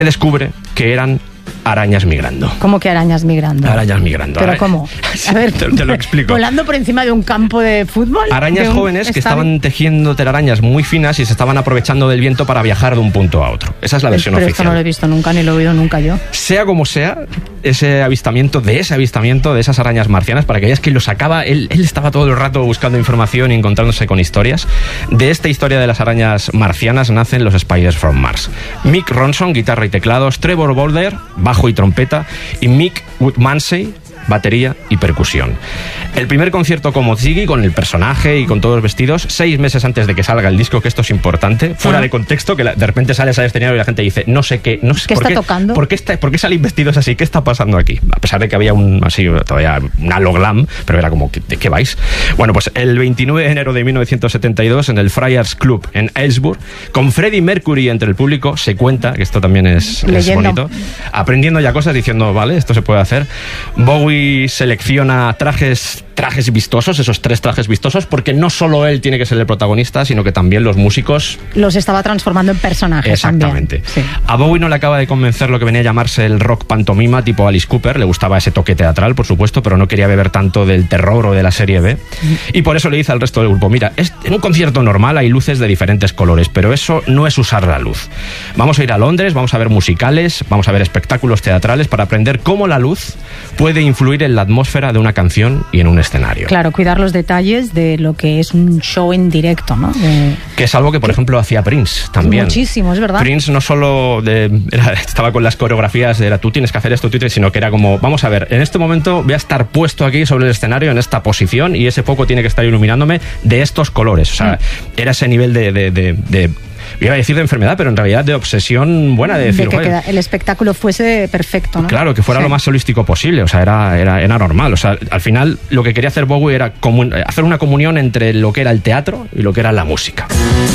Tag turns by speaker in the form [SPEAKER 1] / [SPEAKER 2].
[SPEAKER 1] descubre que eran arañas migrando.
[SPEAKER 2] ¿Cómo que arañas migrando?
[SPEAKER 1] Arañas migrando.
[SPEAKER 2] ¿Pero cómo? A ver,
[SPEAKER 1] te lo explico.
[SPEAKER 2] ¿Volando por encima de un campo de fútbol?
[SPEAKER 1] Arañas jóvenes que estaban tejiendo telarañas muy finas y se estaban aprovechando del viento para viajar de un punto a otro. Esa es la versión
[SPEAKER 2] pero
[SPEAKER 1] oficial.
[SPEAKER 2] Esto no lo he visto nunca, ni lo he oído nunca yo.
[SPEAKER 1] Sea como sea, ese avistamiento de esas arañas marcianas, para que veas que lo sacaba, él estaba todo el rato buscando información y encontrándose con historias. De esta historia de las arañas marcianas nacen los Spiders from Mars. Mick Ronson, guitarra y teclados, Trevor Boulder, bajo y trompeta, y Mick Woodmansey, batería y percusión. El primer concierto como Ziggy, con el personaje y con todos los vestidos, 6 meses antes de que salga el disco, que esto es importante, fuera de contexto, que de repente sales al escenario y la gente dice, no sé
[SPEAKER 2] ¿Qué
[SPEAKER 1] por
[SPEAKER 2] está tocando?
[SPEAKER 1] ¿Por qué salís vestidos así? ¿Qué está pasando aquí? A pesar de que había todavía un halo glam, pero era como, ¿de qué vais? Bueno, pues el 29 de enero de 1972, en el Friars Club en Aylesbury, con Freddie Mercury entre el público, se cuenta, que esto también es bonito, aprendiendo ya cosas, diciendo, vale, esto se puede hacer. Bowie selecciona trajes vistosos, esos 3 trajes vistosos, porque no solo él tiene que ser el protagonista, sino que también los músicos
[SPEAKER 2] los estaba transformando en personajes.
[SPEAKER 1] Exactamente.
[SPEAKER 2] También. Sí.
[SPEAKER 1] A Bowie no le acaba de convencer lo que venía a llamarse el rock pantomima tipo Alice Cooper. Le gustaba ese toque teatral, por supuesto, pero no quería beber tanto del terror o de la serie B. Y por eso le dice al resto del grupo, mira, en un concierto normal hay luces de diferentes colores, pero eso no es usar la luz. Vamos a ir a Londres, vamos a ver musicales, vamos a ver espectáculos teatrales para aprender cómo la luz puede influir en la atmósfera de una canción y en un escenario.
[SPEAKER 2] Claro, cuidar los detalles de lo que es un show en directo, ¿no?
[SPEAKER 1] Que es algo que, por ejemplo, hacía Prince también.
[SPEAKER 2] Muchísimo, es verdad.
[SPEAKER 1] Prince no solo estaba con las coreografías, era tú tienes que hacer esto, sino que era como, vamos a ver, en este momento voy a estar puesto aquí sobre el escenario en esta posición y ese foco tiene que estar iluminándome de estos colores. O sea, era ese nivel de iba a decir de enfermedad, pero en realidad de obsesión buena, de decir,
[SPEAKER 2] de que el espectáculo fuese perfecto, ¿no?
[SPEAKER 1] Claro, que fuera lo más holístico posible, o sea, era normal. O sea, al final lo que quería hacer Bowie era hacer una comunión entre lo que era el teatro y lo que era la música.